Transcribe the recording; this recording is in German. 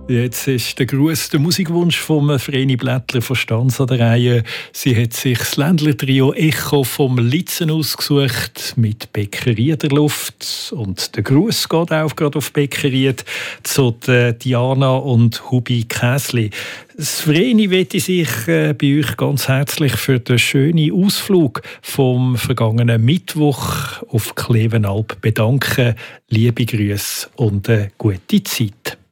Jetzt ist der Gruß, der Musikwunsch von Vreni Blättler von Stanz an der Reihe. Sie hat sich das Ländler-Trio Echo vom Litzen ausgesucht mit Bäckerie der Luft. Und der Gruß geht auch gerade auf Bäckerie zu Diana und Hubi Käsli. Das Vreni möchte sich bei euch ganz herzlich für den schönen Ausflug vom vergangenen Mittwoch auf Klevenalp bedanken. Liebe Grüße und eine gute Zeit.